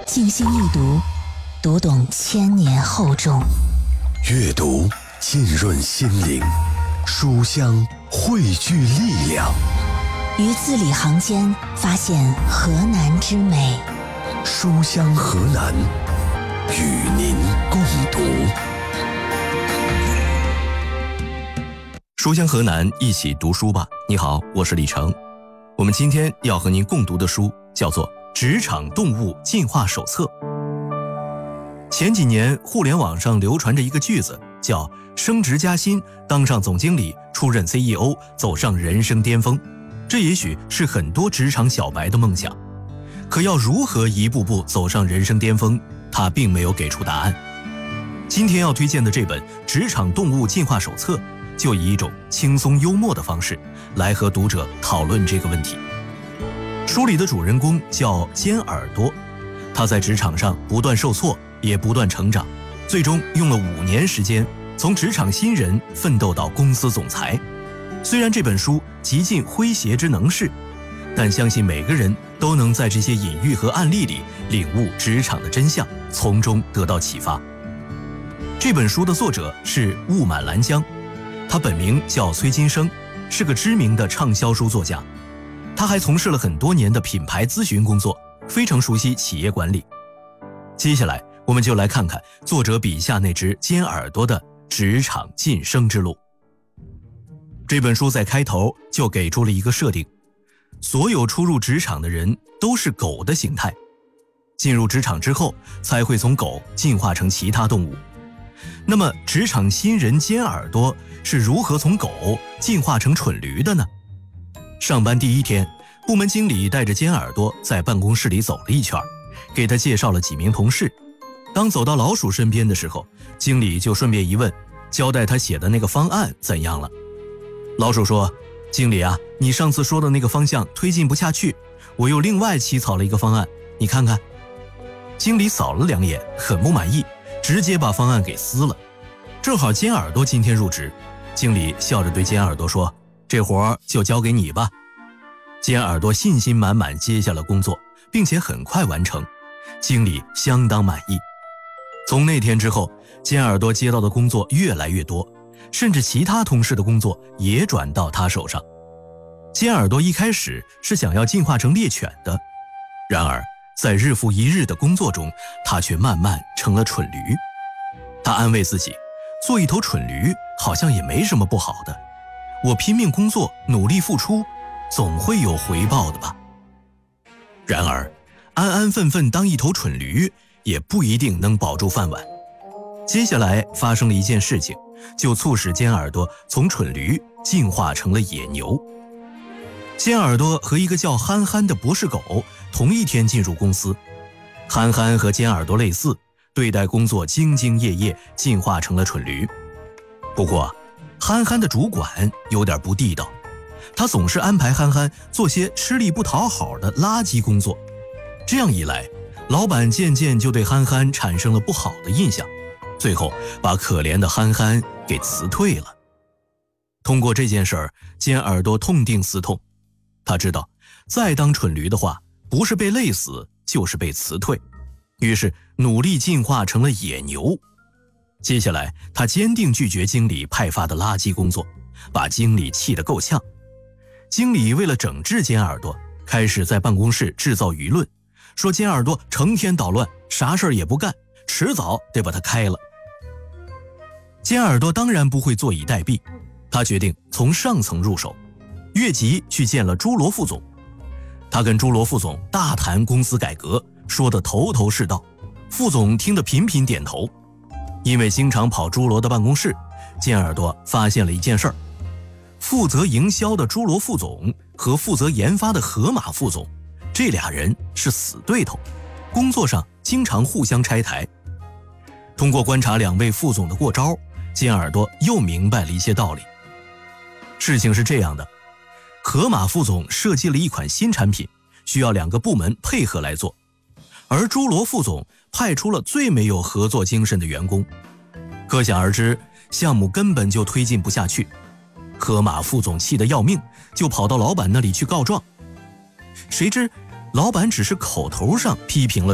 静心一读，读懂千年厚重。 阅读浸润心灵，书香汇聚力量。 于字里行间发现河南之美。 书香河南，与您共读。 书香河南，一起读书吧。你好，我是李成。我们今天要和您共读的书叫做《职场动物进化手册》。前几年互联网上流传着一个句子，叫升职加薪，当上总经理，出任 CEO， 走上人生巅峰。这也许是很多职场小白的梦想，可要如何一步步走上人生巅峰，他并没有给出答案。今天要推荐的这本《职场动物进化手册》，就以一种轻松幽默的方式来和读者讨论这个问题。书里的主人公叫尖耳朵，他在职场上不断受挫，也不断成长，最终用了5年时间，从职场新人奋斗到公司总裁。虽然这本书极尽诙谐之能事，但相信每个人都能在这些隐喻和案例里领悟职场的真相，从中得到启发。这本书的作者是雾满兰江，他本名叫崔金生，是个知名的畅销书作家。他还从事了很多年的品牌咨询工作，非常熟悉企业管理。接下来我们就来看看作者笔下那只尖耳朵的职场晋升之路。这本书在开头就给出了一个设定，所有初入职场的人都是狗的形态，进入职场之后才会从狗进化成其他动物。那么职场新人尖耳朵是如何从狗进化成蠢驴的呢？上班第一天，部门经理带着尖耳朵在办公室里走了一圈，给他介绍了几名同事。当走到老鼠身边的时候，经理就顺便一问，交代他写的那个方案怎样了。老鼠说，经理啊，你上次说的那个方向推进不下去，我又另外起草了一个方案，你看看。经理扫了2眼，很不满意，直接把方案给撕了。正好尖耳朵今天入职，经理笑着对尖耳朵说，这活就交给你吧。尖耳朵信心满满接下了工作，并且很快完成，经理相当满意。从那天之后，尖耳朵接到的工作越来越多，甚至其他同事的工作也转到他手上。尖耳朵一开始是想要进化成猎犬的，然而在日复一日的工作中，他却慢慢成了蠢驴。他安慰自己，做一头蠢驴好像也没什么不好的，我拼命工作，努力付出，总会有回报的吧。然而安安分分当一头蠢驴也不一定能保住饭碗。接下来发生了一件事情，就促使尖耳朵从蠢驴进化成了野牛。尖耳朵和一个叫憨憨的博士狗同一天进入公司，憨憨和尖耳朵类似，对待工作兢兢业业，进化成了蠢驴。不过憨憨的主管有点不地道，他总是安排憨憨做些吃力不讨好的垃圾工作，这样一来，老板渐渐就对憨憨产生了不好的印象，最后把可怜的憨憨给辞退了。通过这件事儿，尖耳朵痛定思痛，他知道再当蠢驴的话，不是被累死就是被辞退，于是努力进化成了野牛。接下来他坚定拒绝经理派发的垃圾工作，把经理气得够呛。经理为了整治尖耳朵，开始在办公室制造舆论，说尖耳朵成天捣乱，啥事儿也不干，迟早得把他开了。尖耳朵当然不会坐以待毙，他决定从上层入手，越级去见了朱罗副总。他跟朱罗副总大谈公司改革，说得头头是道，副总听得频频点头。因为经常跑朱罗的办公室，尖耳朵发现了一件事儿，负责营销的朱罗副总和负责研发的河马副总，这俩人是死对头，工作上经常互相拆台。通过观察2位副总的过招，尖耳朵又明白了一些道理。事情是这样的，河马副总设计了一款新产品，需要2个部门配合来做，而朱罗副总派出了最没有合作精神的员工，可想而知，项目根本就推进不下去。河马副总气得要命，就跑到老板那里去告状。谁知老板只是口头上批评了